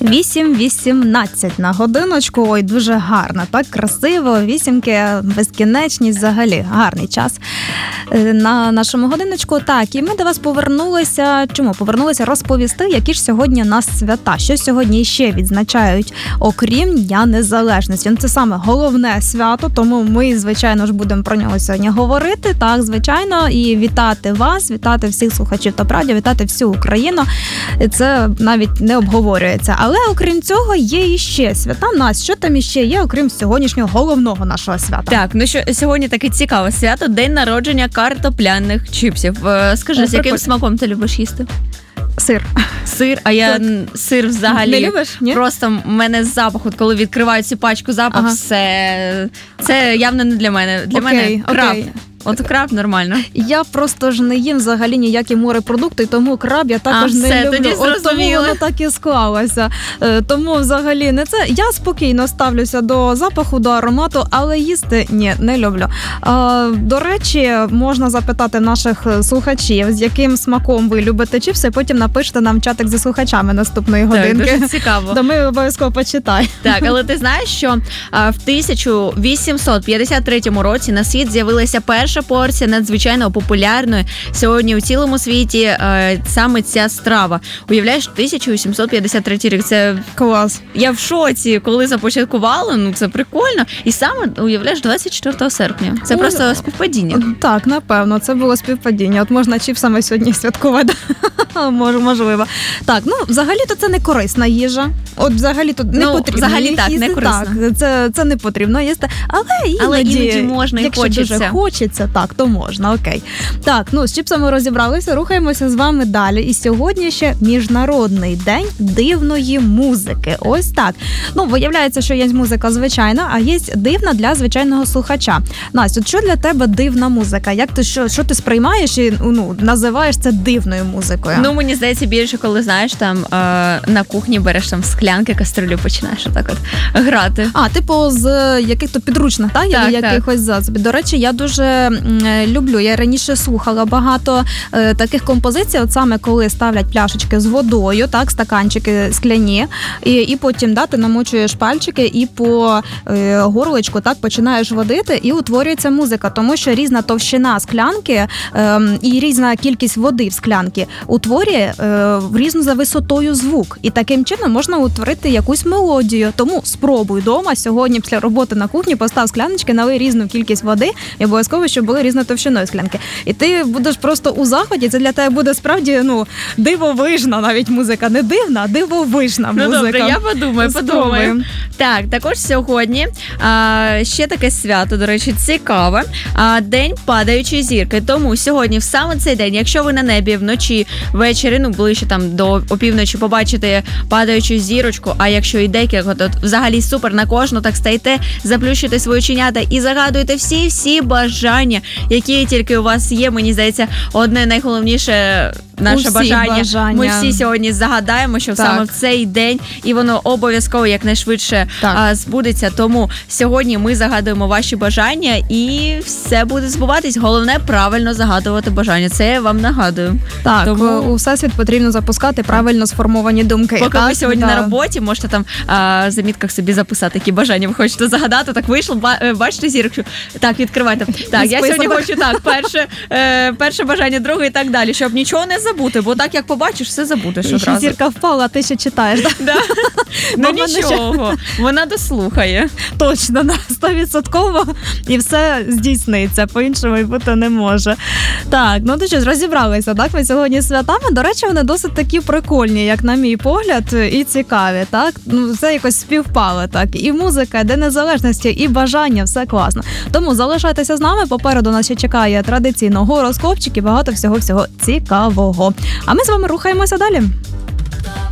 8:18 на годиночку. Ой, дуже гарно, так красиво. Вісімки, безкінечність, взагалі гарний час на нашому годиночку. Так, і ми до вас повернулися. Чому? Повернулися розповісти, які ж сьогодні у нас свята. Що сьогодні ще відзначають, окрім Дня Незалежності. Це саме головне свято, тому ми, звичайно ж, будемо про нього сьогодні говорити. Так, звичайно, і вітати вас, вітати всіх слухачів та радіо, вітати всю Україну. Це навіть не обговорюється. Але окрім цього є іще свята. Настя, що там іще є, окрім сьогоднішнього головного нашого свята? Так, ну що сьогодні таке цікаве свято, день народження картопляних чипсів. Скажи, з яким смаком ти любиш їсти? Сир, а я сир взагалі не любиш? Ні? Просто в мене запах, от коли відкриваю цю пачку, запах, це явно не для мене. Для мене краб. От краб нормально. Я просто ж не їм взагалі ніякі морепродукти, тому краб я також не люблю. Тоді от тому воно так і склалося. Тому взагалі не це. Я спокійно ставлюся до запаху, до аромату, але їсти ні, не люблю. До речі, можна запитати наших слухачів, з яким смаком ви любите чипси, потім напишете нам чатик зі слухачами наступної годинки. Так, дуже цікаво. То ми обов'язково почитаємо. Так, але ти знаєш, що в 1853 році на світ з'явилася перша порція надзвичайно популярної сьогодні у цілому світі саме ця страва. Уявляєш, 1853 рік, це клас. Я в шоці, коли започаткували, це прикольно. І саме, уявляєш, 24 серпня. Це просто співпадіння. Так, напевно, це було співпадіння. От можна чіпсами сьогодні святкувати. Можливо. Так, взагалі-то це не корисна їжа. От взагалі-то не потрібно взагалі так, їсти. Не корисно. Так, це не потрібно їсти. Але іноді можна і хочеться. Якщо дуже хочеться, так, то можна, окей. Так, з чіпсами розібралися, рухаємося з вами далі. І сьогодні ще Міжнародний день дивної музики. Ось так. Виявляється, що є музика звичайна, а є дивна для звичайного слухача. Настя, що для тебе дивна музика? Як ти, що ти сприймаєш і називаєш це дивною музикою? Мені здається, більше, коли, знаєш, там на кухні береш там склянки, каструлю, починаєш отак от грати. Типу з яких-то підручних, так? Якихось засобів. До речі, я дуже люблю. Я раніше слухала багато таких композицій, от саме коли ставлять пляшечки з водою, так, стаканчики скляні, і потім ти намочуєш пальчики і по горлечку так починаєш водити, і утворюється музика, тому що різна товщина склянки і різна кількість води в склянці утворює різну за висотою звук. І таким чином можна утворити якусь мелодію. Тому спробуй вдома сьогодні після роботи на кухні постав скляночки, налий різну кількість води і обов'язково, щоб були різною товщиною склянки. І ти будеш просто у захваті, це для тебе буде справді, дивовижна навіть музика. Не дивна, а дивовижна музика. Добре, я подумаю. Так, також сьогодні ще таке свято, до речі, цікаве. День падаючої зірки. Тому сьогодні, в саме цей день, якщо ви на небі вночі, ввечері, ближче там до опівночі побачите падаючу зірочку, а якщо і декілька, то взагалі супер, на кожну так стаєте, заплющуйте свої оченята і загадуєте всі бажання, які тільки у вас є. Мені здається, одне найголовніше наше бажання. Ми всі сьогодні загадаємо, що саме в цей день, і воно обов'язково якнайшвидше збудеться. Тому сьогодні ми загадуємо ваші бажання і все буде збуватись. Головне правильно загадувати бажання. Це я вам нагадую. Так, тому у всесвіт потрібно запускати правильно сформовані думки. Поки ви сьогодні на роботі, можете там в замітках собі записати, які бажання ви хочете загадати. Так вийшло, бачите зірку? Так, відкривайте. Так, я сьогодні хочу перше бажання, друге і так далі, щоб нічого не забути, бо так як побачиш, все забудеш одразу. Зірка впала, а ти ще читаєш. Нічого, вона дослухає. Точно, 100% і все здійсниться, по-іншому і бути не може. Так, то що ж, розібралися, так, ми сьогодні святами. До речі, вони досить такі прикольні, як на мій погляд, і цікаві, так? Все якось співпало, так. І музика, День Незалежності, і бажання, все класно. Тому залишайтеся з нами, попереду нас ще чекає традиційно гороскопчик і багато всього цікавого. А ми з вами рухаємося далі.